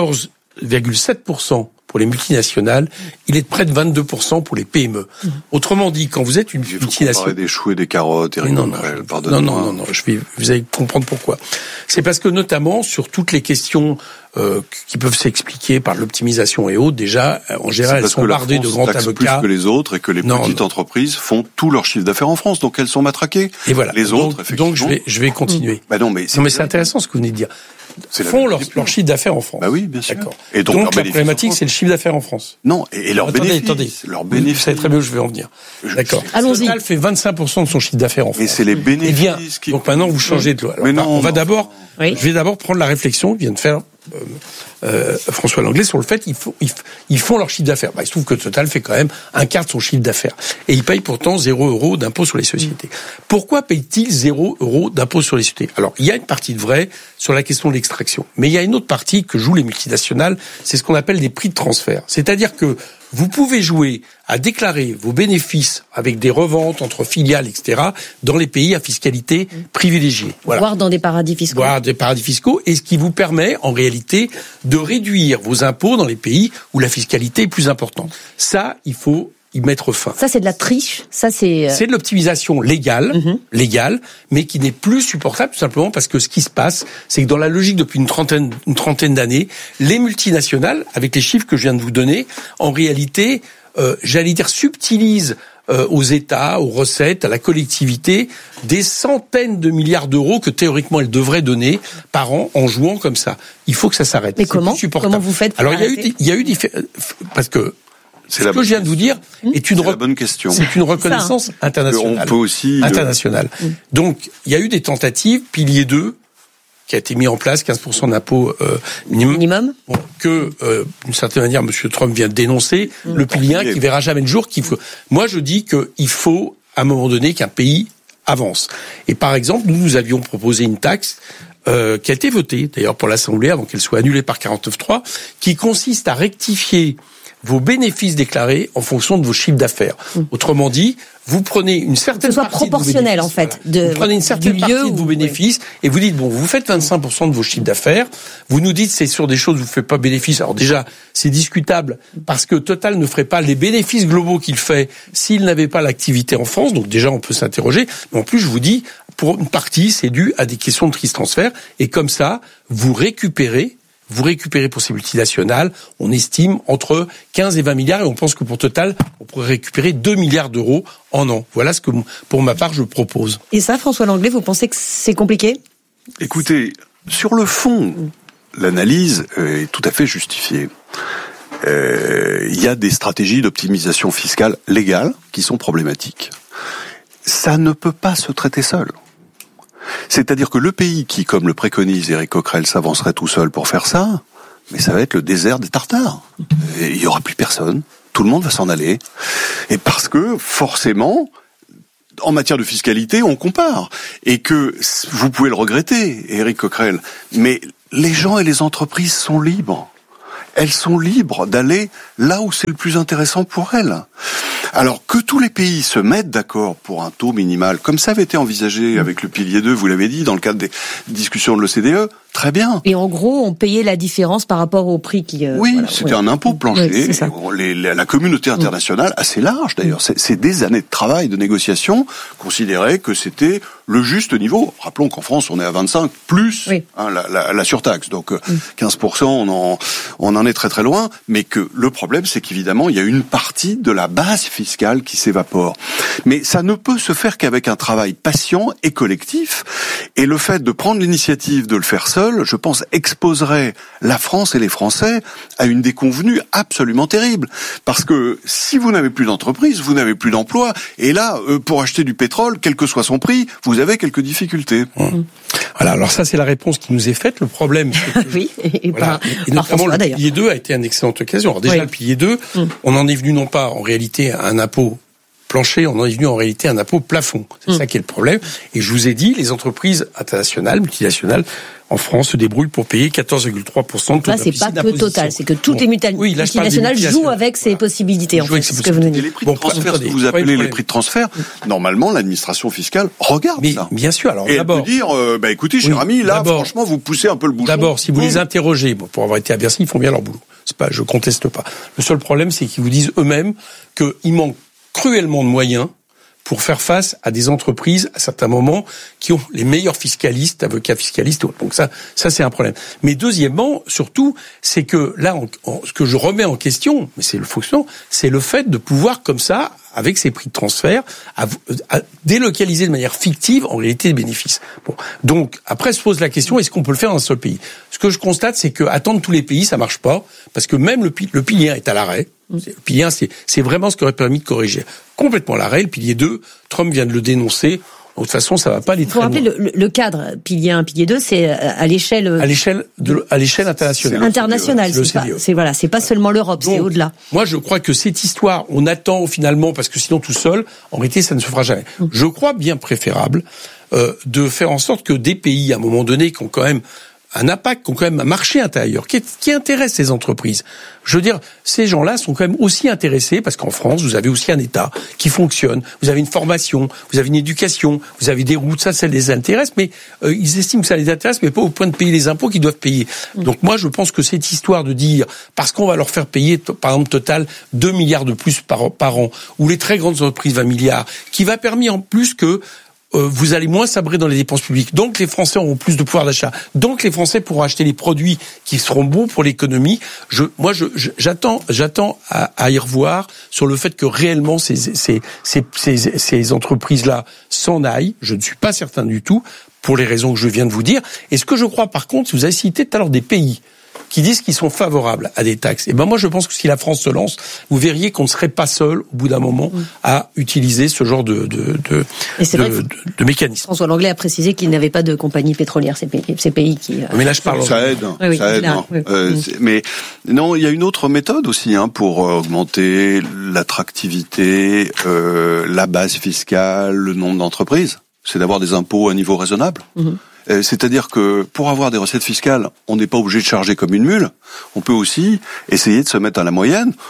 [SPEAKER 3] 14,7% pour les multinationales, il est de près de 22% pour les PME. Autrement dit, quand vous êtes une multinationale...
[SPEAKER 1] des choux et des carottes, Éric Coquerel, pardonnez-moi.
[SPEAKER 3] Non, vous allez comprendre pourquoi. C'est parce que notamment, sur toutes les questions qui peuvent s'expliquer par l'optimisation et autres, déjà, en général, elles sont bardées de grands avocats.
[SPEAKER 1] Plus que les autres et que les petites entreprises font tout leur chiffre d'affaires en France, donc elles sont matraquées.
[SPEAKER 3] Et voilà.
[SPEAKER 1] Les autres, effectivement.
[SPEAKER 3] Donc je vais continuer.
[SPEAKER 1] Non, mais c'est
[SPEAKER 3] intéressant ce que vous venez de dire. Font leur chiffre d'affaires en France.
[SPEAKER 1] Oui, bien sûr.
[SPEAKER 3] D'accord. Et donc la problématique, c'est le chiffre d'affaires en France.
[SPEAKER 1] Non, et leurs bénéfices.
[SPEAKER 3] Attendez. Vous savez très bien où je vais en venir. D'accord.
[SPEAKER 2] Allons-y.
[SPEAKER 3] Total fait 25% de son chiffre d'affaires en France.
[SPEAKER 1] Et c'est les bénéfices
[SPEAKER 3] qui... Donc maintenant, vous changez de loi. Alors, on va d'abord... Je vais d'abord prendre la réflexion que vient de faire François Langlais sur le fait qu'ils font leur chiffre d'affaires. Il se trouve que Total fait quand même un quart de son chiffre d'affaires. Et ils payent pourtant 0 € d'impôt sur les sociétés. Pourquoi payent-ils 0 € d'impôt sur les sociétés? Alors, il y a une partie de vrai sur la question de l'extraction. Mais il y a une autre partie que jouent les multinationales, c'est ce qu'on appelle des prix de transfert. C'est-à-dire que vous pouvez jouer à déclarer vos bénéfices avec des reventes entre filiales, etc., dans les pays à fiscalité privilégiée. Voilà.
[SPEAKER 2] Voire dans des paradis fiscaux.
[SPEAKER 3] Et ce qui vous permet, en réalité, de réduire vos impôts dans les pays où la fiscalité est plus importante. Ça, il faut y mettre fin.
[SPEAKER 2] Ça, c'est de la triche. Ça, c'est
[SPEAKER 3] de l'optimisation légale, mais qui n'est plus supportable tout simplement parce que ce qui se passe, c'est que dans la logique depuis une trentaine d'années, les multinationales, avec les chiffres que je viens de vous donner, en réalité, subtilisent aux États, aux recettes, à la collectivité, des centaines de milliards d'euros que théoriquement elles devraient donner par an en jouant comme ça. Il faut que ça s'arrête.
[SPEAKER 2] Mais comment vous faites pour
[SPEAKER 3] il y a eu parce que ce que je viens de vous dire est une
[SPEAKER 1] bonne question.
[SPEAKER 3] C'est une reconnaissance internationale.
[SPEAKER 1] On peut aussi
[SPEAKER 3] internationale. Donc il y a eu des tentatives, pilier 2 qui a été mis en place, 15% d'impôt minimum. Que d'une certaine manière M. Trump vient de dénoncer, le pilier 1 qui verra jamais le jour. Moi je dis qu'il faut à un moment donné qu'un pays avance. Et par exemple, nous avions proposé une taxe qui a été votée d'ailleurs pour l'Assemblée avant qu'elle soit annulée par 49.3, qui consiste à rectifier vos bénéfices déclarés en fonction de vos chiffres d'affaires. Autrement dit, vous prenez une certaine
[SPEAKER 2] partie proportionnel
[SPEAKER 3] en
[SPEAKER 2] fait.
[SPEAKER 3] Vous prenez une certaine partie de vos bénéfices et vous dites vous faites 25% de vos chiffres d'affaires. Vous nous dites c'est sur des choses où vous ne faites pas bénéfice. Alors déjà c'est discutable parce que Total ne ferait pas les bénéfices globaux qu'il fait s'il n'avait pas l'activité en France. Donc déjà on peut s'interroger. Mais en plus je vous dis pour une partie c'est dû à des questions de transfert et comme ça vous récupérez vous récupérez pour ces multinationales, on estime entre 15 et 20 milliards, et on pense que pour Total, on pourrait récupérer 2 milliards d'euros en an. Voilà ce que, pour ma part, je propose.
[SPEAKER 2] Et ça, François Langlais, vous pensez que c'est compliqué ?
[SPEAKER 1] Écoutez, sur le fond, l'analyse est tout à fait justifiée. Il y a des stratégies d'optimisation fiscale légales qui sont problématiques. Ça ne peut pas se traiter seul. C'est-à-dire que le pays qui, comme le préconise Éric Coquerel, s'avancerait tout seul pour faire ça, mais ça va être le désert des Tartares. Et il y aura plus personne. Tout le monde va s'en aller. Et parce que, forcément, en matière de fiscalité, on compare. Et que, vous pouvez le regretter, Éric Coquerel, mais les gens et les entreprises sont libres. Elles sont libres d'aller là où c'est le plus intéressant pour elles. Alors que tous les pays se mettent d'accord pour un taux minimal, comme ça avait été envisagé avec le pilier 2, vous l'avez dit, dans le cadre des discussions de l'OCDE, très bien.
[SPEAKER 2] Et en gros, on payait la différence par rapport au prix qui...
[SPEAKER 1] oui, voilà, c'était un impôt plancher. Oui, la communauté internationale, assez large d'ailleurs, c'est des années de travail, de négociation, considérait que c'était le juste niveau. Rappelons qu'en France, on est à 25 plus la surtaxe. Donc 15%, on en est très très loin. Mais que le problème, c'est qu'évidemment, il y a une partie de la base fiscale qui s'évapore. Mais ça ne peut se faire qu'avec un travail patient et collectif. Et le fait de prendre l'initiative de le faire seul, je pense, exposerait la France et les Français à une déconvenue absolument terrible. Parce que si vous n'avez plus d'entreprise, vous n'avez plus d'emploi. Et là, pour acheter du pétrole, quel que soit son prix, vous avez quelques difficultés.
[SPEAKER 3] Voilà, alors ça c'est la réponse qui nous est faite. Le problème, c'est que
[SPEAKER 2] oui, et
[SPEAKER 3] voilà, et notamment le pilier 2 a été une excellente occasion. Alors déjà le pilier 2, on en est venu non pas en réalité à un impôt plancher, on en est venu en réalité à un impôt plafond. C'est ça qui est le problème. Et je vous ai dit, les entreprises internationales, multinationales, en France se débrouillent pour payer 14,3% de taux.
[SPEAKER 2] Là, c'est pas que Total, c'est que toutes les multinationales jouent avec ces possibilités. En fait, c'est ce que vous nous dites.
[SPEAKER 1] Et les prix de transfert, ce que vous appelez les prix de transfert, normalement, l'administration fiscale regarde ça.
[SPEAKER 3] Bien sûr. Alors,
[SPEAKER 1] et d'abord, elle peut dire, écoutez, cher ami, là, franchement, vous poussez un peu le bouchon.
[SPEAKER 3] D'abord, si vous les interrogez, pour avoir été à Bercy, ils font bien leur boulot. C'est pas, je conteste pas. Le seul problème, c'est qu'ils vous disent eux-mêmes qu'il manque cruellement de moyens pour faire face à des entreprises, à certains moments, qui ont les meilleurs fiscalistes, avocats fiscalistes. Donc ça c'est un problème. Mais deuxièmement, surtout, c'est que là, ce que je remets en question, mais c'est le fonctionnement, c'est le fait de pouvoir, comme ça, avec ces prix de transfert, à délocaliser de manière fictive, en réalité, les bénéfices. Bon. Donc, après, se pose la question, est-ce qu'on peut le faire dans un seul pays? Ce que je constate, c'est que attendre tous les pays, ça marche pas, parce que même le pilier 1 est à l'arrêt. Le pilier 1, c'est vraiment ce qui aurait permis de corriger complètement à l'arrêt. Le pilier 2, Trump vient de le dénoncer. De toute façon, ça va pas aller très loin.
[SPEAKER 2] Il faut rappeler le cadre pilier 1, pilier 2, c'est à l'échelle
[SPEAKER 3] internationale.
[SPEAKER 2] Internationale, c'est pas seulement l'Europe, c'est au-delà.
[SPEAKER 3] Moi, je crois que cette histoire, on attend finalement parce que sinon tout seul, en réalité, ça ne se fera jamais. Je crois bien préférable de faire en sorte que des pays, à un moment donné, qui ont quand même un impact, qui ont quand même un marché intérieur, qui intéresse ces entreprises. Je veux dire, ces gens-là sont quand même aussi intéressés, parce qu'en France, vous avez aussi un État qui fonctionne, vous avez une formation, vous avez une éducation, vous avez des routes, ça les intéresse, mais ils estiment que ça les intéresse, mais pas au point de payer les impôts qu'ils doivent payer. Donc moi, je pense que cette histoire de dire, parce qu'on va leur faire payer, par exemple, Total, 2 milliards de plus par an, ou les très grandes entreprises, 20 milliards, qui va permettre en plus que vous allez moins sabrer dans les dépenses publiques. Donc les Français auront plus de pouvoir d'achat. Donc les Français pourront acheter les produits qui seront bons pour l'économie. J'attends à y revoir sur le fait que réellement ces entreprises-là s'en aillent. Je ne suis pas certain du tout, pour les raisons que je viens de vous dire. Et ce que je crois par contre, vous avez cité tout à l'heure des pays qui disent qu'ils sont favorables à des taxes. Et ben moi je pense que si la France se lance, vous verriez qu'on ne serait pas seul au bout d'un moment à utiliser ce genre de mécanisme.
[SPEAKER 2] François Langlais a précisé qu'il n'avait pas de compagnie pétrolière, ces pays qui...
[SPEAKER 3] Mais là je parle...
[SPEAKER 1] Ça aide, mais non, il y a une autre méthode aussi pour augmenter l'attractivité, la base fiscale, le nombre d'entreprises. C'est d'avoir des impôts à niveau raisonnable. C'est-à-dire que pour avoir des recettes fiscales, on n'est pas obligé de charger comme une mule. On peut aussi essayer de se mettre à la moyenne.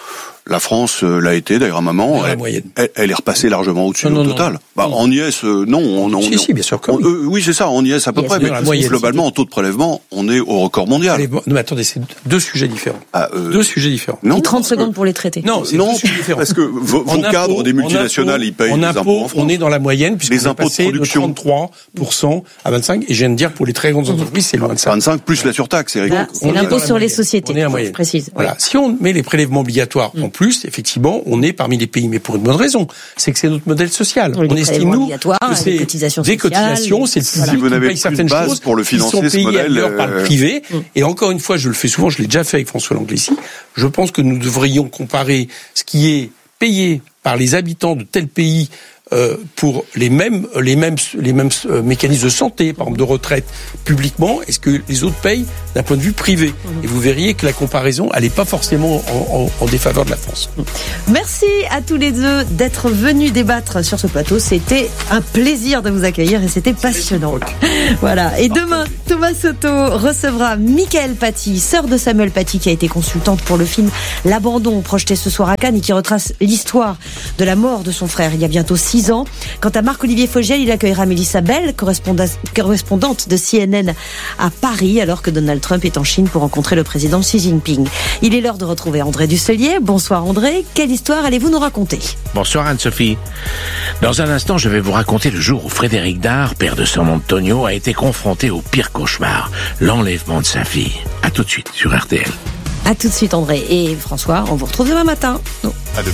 [SPEAKER 1] La France l'a été d'ailleurs à un moment. Elle est repassée largement au-dessus du total. En IS, non.
[SPEAKER 3] Si, bien sûr que
[SPEAKER 1] oui, c'est ça. En IS à peu près. Mais globalement, en taux de prélèvement, on est au record mondial.
[SPEAKER 3] Allez, mais attendez, c'est deux sujets différents. Deux sujets différents.
[SPEAKER 2] Non. 30 secondes pour les traiter.
[SPEAKER 3] Non, c'est deux sujets différents.
[SPEAKER 1] Parce que vos cadres des multinationales, ils payent des impôts en France.
[SPEAKER 3] On est dans la moyenne puisqu'on
[SPEAKER 1] les
[SPEAKER 3] est
[SPEAKER 1] impôts
[SPEAKER 3] passé
[SPEAKER 1] de production
[SPEAKER 3] de 33% à 25%. Et je viens de dire pour les très grandes entreprises, c'est loin de ça.
[SPEAKER 1] 25 plus la surtaxe, Eric.
[SPEAKER 2] C'est l'impôt sur les sociétés.
[SPEAKER 3] On est en moyenne.
[SPEAKER 2] Je précise.
[SPEAKER 3] Voilà. Si on met les prélèvements obligatoires en plus, effectivement, on est parmi les pays, mais pour une bonne raison. C'est que c'est notre modèle social.
[SPEAKER 2] Oui,
[SPEAKER 3] on estime, nous, que c'est
[SPEAKER 2] des cotisations
[SPEAKER 3] c'est le public qui paye certaines choses
[SPEAKER 1] pour le financer,
[SPEAKER 3] qui sont payées ailleurs par le privé.
[SPEAKER 1] Mm.
[SPEAKER 3] Et encore une fois, je le fais souvent, je l'ai déjà fait avec François Langlais ici, je pense que nous devrions comparer ce qui est payé par les habitants de tel pays pour les mêmes mécanismes de santé, par exemple de retraite, publiquement, est-ce que les autres payent d'un point de vue privé? Et vous verriez que la comparaison, elle n'est pas forcément en défaveur de la France.
[SPEAKER 2] Merci à tous les deux d'être venus débattre sur ce plateau. C'était un plaisir de vous accueillir et c'était passionnant. Voilà. Et demain, Thomas Soto recevra Michael Paty, sœur de Samuel Paty, qui a été consultante pour le film L'Abandon, projeté ce soir à Cannes et qui retrace l'histoire de la mort de son frère il y a bientôt 6 ans. Quant à Marc-Olivier Fogiel, il accueillera Mélissa Bell, correspondante de CNN à Paris, alors que Donald Trump est en Chine pour rencontrer le président Xi Jinping. Il est l'heure de retrouver André Dusselier. Bonsoir André, quelle histoire allez-vous nous raconter?
[SPEAKER 6] Bonsoir Anne-Sophie. Dans un instant, je vais vous raconter le jour où Frédéric Dard, père de San Antonio, a été confronté au pire cauchemar, l'enlèvement de sa fille. À tout de suite sur RTL.
[SPEAKER 2] À tout de suite André. Et François, on vous retrouve demain matin.